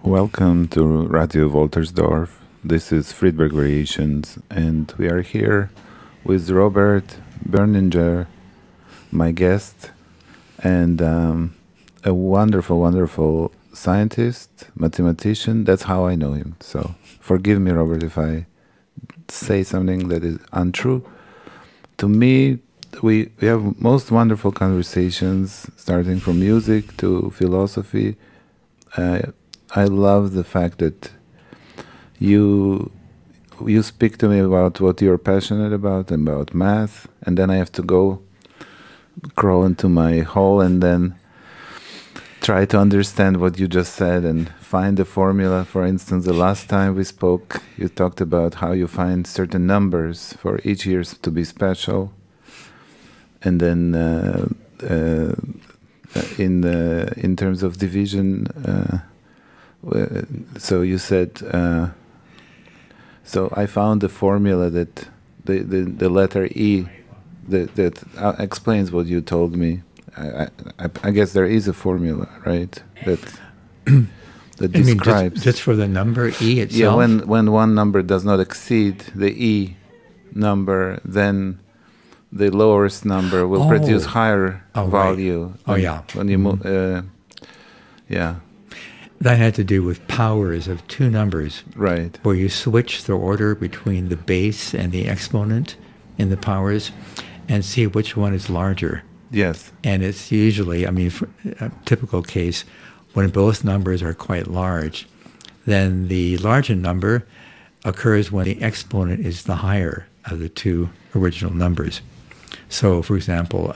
Welcome to Radio Woltersdorf. This is Friedberg Variations, and we are here with Robert Berninger, my guest, and a wonderful, wonderful scientist, mathematician. That's how I know him. So forgive me, Robert, if I say something that is untrue. To me, we have most wonderful conversations, starting from music to philosophy. I love the fact that you speak to me about what you're passionate about math, and then I have to go crawl into my hole and then try to understand what you just said and find the formula. For instance, the last time we spoke, you talked about how you find certain numbers for each year to be special, and then in terms of division. So you said, so I found the formula that the letter E that explains what you told me. I guess there is a formula, right? That describes. Just for the number E itself? Yeah, when one number does not exceed the E number, then the lowest number will produce higher value. Right. When you move, yeah. That had to do with powers of two numbers. Right. Where you switch the order between the base and the exponent in the powers and see which one is larger. Yes. And it's usually, for a typical case, when both numbers are quite large, then the larger number occurs when the exponent is the higher of the two original numbers. So, for example,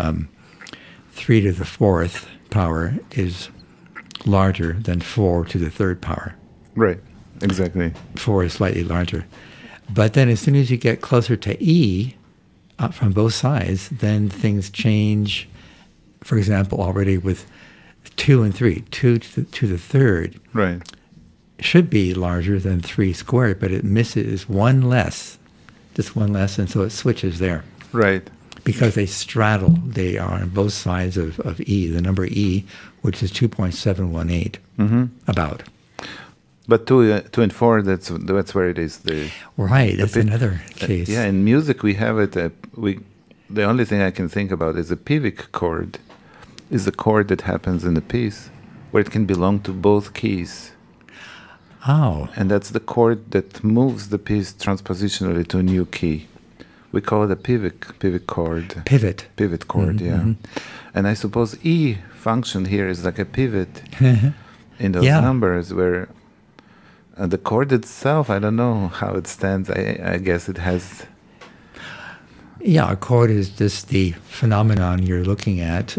3 to the 4th power is larger than 4 to the 3rd power. Right, exactly. 4 is slightly larger. But then as soon as you get closer to E, from both sides, then things change. For example, already with 2 and 3, 2 to the 3rd right. should be larger than 3 squared, but it misses one less, just one less, and so it switches there. Right. Because they straddle, they are on both sides of E, the number E, which is 2.718, about. But 2 and 4, that's where it is. Right, that's another case. Yeah, in music we have it. The only thing I can think about is a pivic chord, is a chord that happens in the piece where it can belong to both keys. Oh. And that's the chord that moves the piece transpositionally to a new key. We call it a pivic chord. Pivot chord, yeah. And I suppose E function here is like a pivot in those numbers where the chord itself, I don't know how it stands. I guess it has... Yeah, a chord is just the phenomenon you're looking at.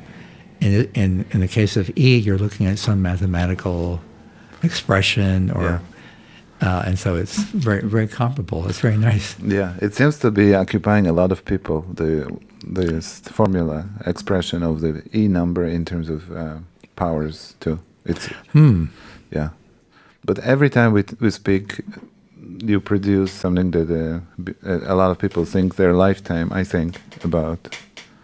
In the case of E, you're looking at some mathematical expression or... Yeah. And so it's very, very comparable. It's very nice. Yeah, it seems to be occupying a lot of people, the formula expression of the E number in terms of powers too. It's yeah. But every time we speak, you produce something that a lot of people think their lifetime, I think, about.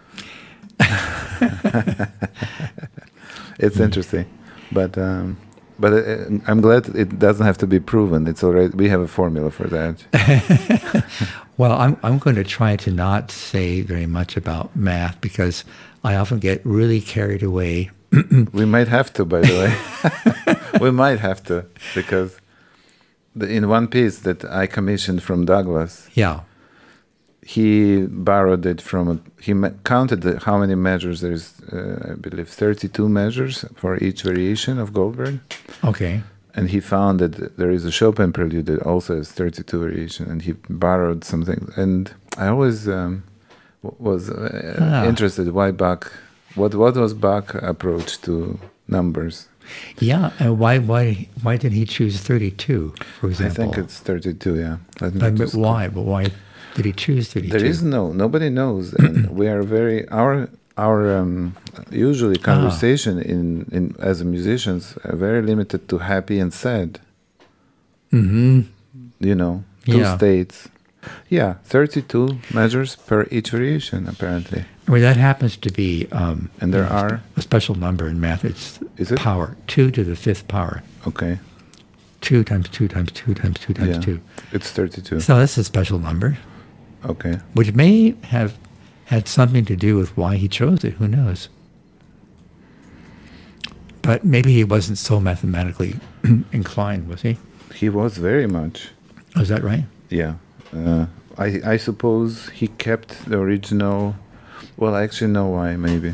It's interesting, but I'm glad it doesn't have to be proven. It's already, we have a formula for that. Well, I'm going to try to not say very much about math because I often get really carried away. We might have to, by the way. We might have to, because in one piece that I commissioned from Douglas, he borrowed it from, counted how many measures there's, I believe 32 measures for each variation of Goldberg. Okay. And he found that there is a Chopin prelude that also has 32 variation, and he borrowed something. And I always was interested why Bach, what was Bach's approach to numbers? Yeah, and why did he choose 32, for example? I think it's 32, yeah. But why? But why did he choose 32? There is nobody knows, and we are very our usually conversation in as musicians are very limited to happy and sad. You know, two states. Yeah, 32 measures per each variation, apparently. Well, that happens to be and there are a special number in math. Is it? Power, 2 to the 5th power. Okay. 2 times 2 times 2 times 2 times Yeah, 2. it's 32. So that's a special number, Okay. which may have had something to do with why he chose it. Who knows? But maybe he wasn't so mathematically inclined, was he? He was very much. Oh, is that right? Yeah. I suppose he kept the original. Well, I actually know why. Maybe.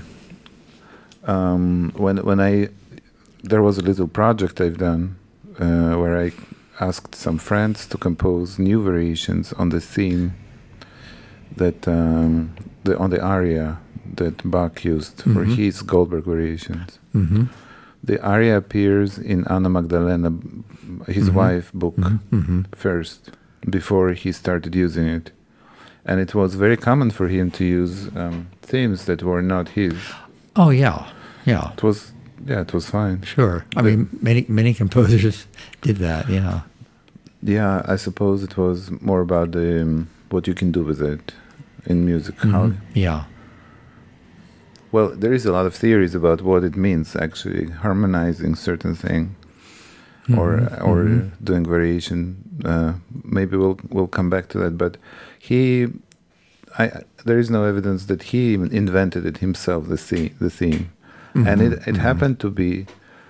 When there was a little project I've done where I asked some friends to compose new variations on the theme that on the aria that Bach used for his Goldberg variations. Mm-hmm. The aria appears in Anna Magdalena, his wife, book first, before he started using it. And it was very common for him to use themes that were not his. Oh, yeah. Yeah. It was fine. Sure. I mean, many composers did that, yeah. Yeah, I suppose it was more about the what you can do with it in music. How, Yeah. well, there is a lot of theories about what it means, actually, harmonizing certain thing or doing variation. Maybe we'll come back to that. But there is no evidence that he even invented it himself, the theme. And it happened to be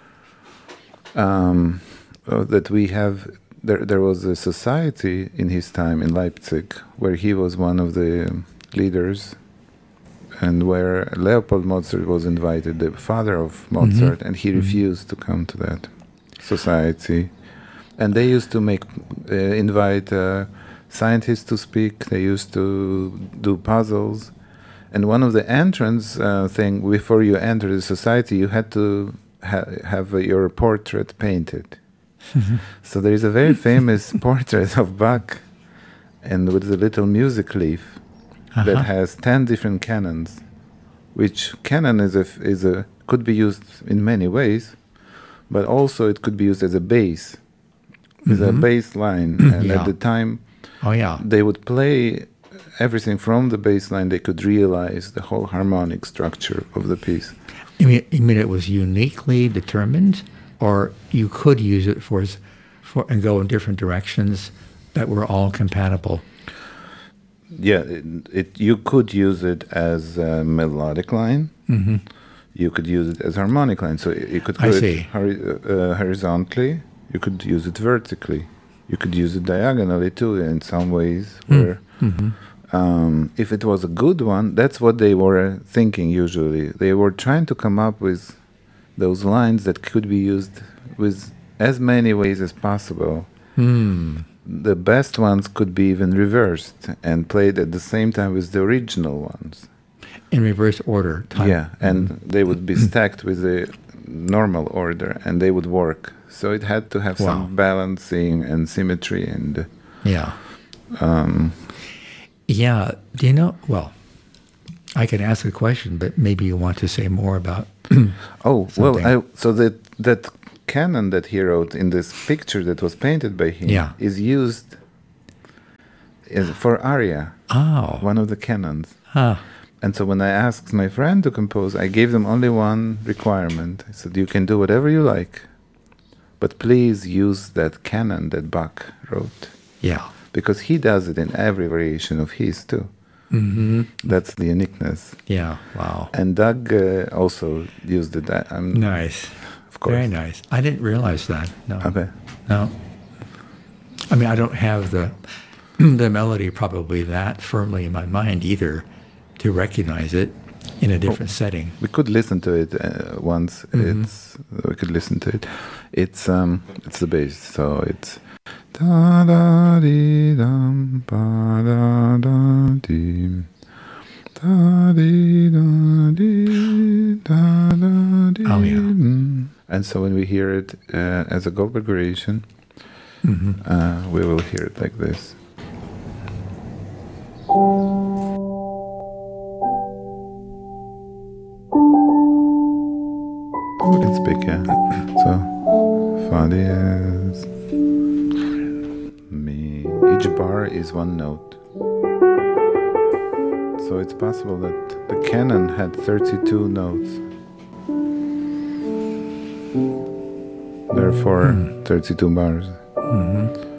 that we have. There was a society in his time in Leipzig where he was one of the leaders, and where Leopold Mozart was invited, the father of Mozart, and he refused to come to that society. And they used to invite scientists to speak. They used to do puzzles. And one of the entrance thing, before you enter the society, you had to have your portrait painted. So there is a very famous portrait of Bach, and with a little music leaf that has 10 different canons, which canon could be used in many ways, but also it could be used as a bass, with a bass line. And at the time, they would play everything from the bass line. They could realize the whole harmonic structure of the piece. You mean it was uniquely determined, or you could use it for and go in different directions that were all compatible? Yeah, you could use it as a melodic line. You could use it as harmonic line. So you could put it horizontally. You could use it vertically. You could use it diagonally too in some ways. Where if it was a good one, that's what they were thinking usually. They were trying to come up with those lines that could be used with as many ways as possible. The best ones could be even reversed and played at the same time with the original ones. In reverse order. Yeah, and they would be stacked with the normal order, and they would work. So it had to have some balancing and symmetry and... Yeah. Do you know... Well, I can ask a question, but maybe you want to say more about... So that canon that he wrote in this picture that was painted by him is used for aria. Oh. One of the canons. And so when I asked my friend to compose, I gave them only one requirement. I said, you can do whatever you like, but please use that canon that Bach wrote. Yeah. Because he does it in every variation of his too. That's the uniqueness. Yeah, wow. And Doug also used it. Nice. Of course. Very nice. I didn't realize that. No. Okay. No. I mean, I don't have the melody probably that firmly in my mind either to recognize it in a different setting. We could listen to it once. We could listen to it. It's the bass, so it's da da dee dum ba da da dee da dee da dee da da dee. Oh yeah. And so when we hear it as a Goldberg variation, we will hear it like this. It's big, yeah. So, fa diez, mi. Each bar is one note. So it's possible that the canon had 32 notes. Therefore, 32 bars.